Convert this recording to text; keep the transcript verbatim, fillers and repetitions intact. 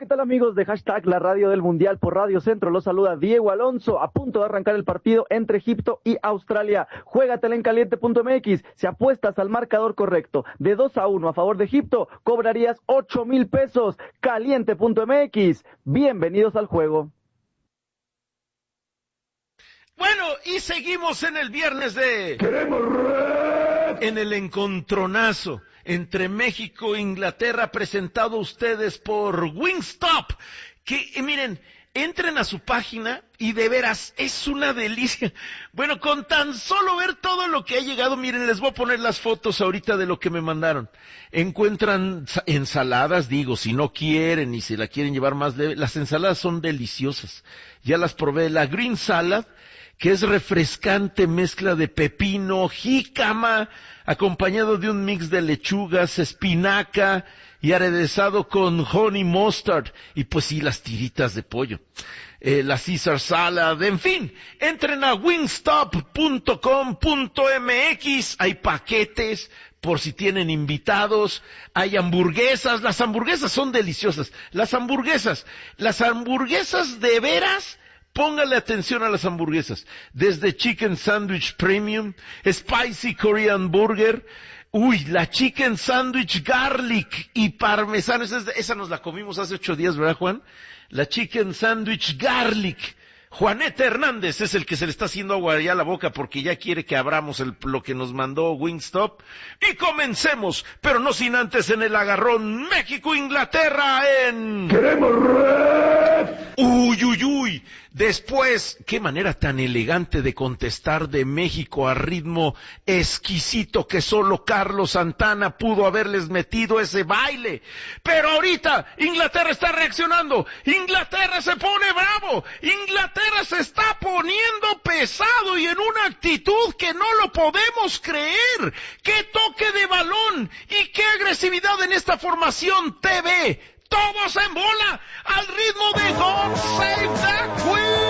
tal amigos de hashtag La Radio del Mundial por Radio Centro? Los saluda Diego Alonso, a punto de arrancar el partido entre Egipto y Australia. Juégatela en caliente punto m x. Si apuestas al marcador correcto de dos a uno a favor de Egipto, cobrarías ocho mil pesos. caliente punto m x. Bienvenidos al juego. Bueno, y seguimos en el viernes de... ¡Queremos red! En el encontronazo entre México e Inglaterra, presentado a ustedes por Wingstop. Que, eh, miren, entren a su página y de veras, es una delicia. Bueno, con tan solo ver todo lo que ha llegado, miren, les voy a poner las fotos ahorita de lo que me mandaron. Encuentran ensaladas, digo, si no quieren y si la quieren llevar más leve, las ensaladas son deliciosas. Ya las probé, la Green Salad, que es refrescante mezcla de pepino, jícama, acompañado de un mix de lechugas, espinaca y aderezado con honey mustard, y pues sí, las tiritas de pollo, eh, la Caesar Salad, en fin, entren a wingstop punto com punto m x, hay paquetes por si tienen invitados, hay hamburguesas, las hamburguesas son deliciosas, las hamburguesas, las hamburguesas de veras. Póngale atención a las hamburguesas, desde Chicken Sandwich Premium, Spicy Korean Burger, uy, la Chicken Sandwich Garlic y Parmesano, esa, esa nos la comimos hace ocho días, ¿verdad, Juan? La Chicken Sandwich Garlic. Juanete Hernández es el que se le está haciendo agua ya a la boca porque ya quiere que abramos el, lo que nos mandó Wingstop. Y comencemos, pero no sin antes en el agarrón México-Inglaterra en... ¡Queremos red! Uy, uy, uy. Después, qué manera tan elegante de contestar de México a ritmo exquisito que solo Carlos Santana pudo haberles metido ese baile. Pero ahorita Inglaterra está reaccionando, Inglaterra se pone bravo, Inglaterra se está poniendo pesado y en una actitud que no lo podemos creer. ¡Qué toque de balón y qué agresividad en esta formación T V! Todos en bola, al ritmo de God Save the Queen.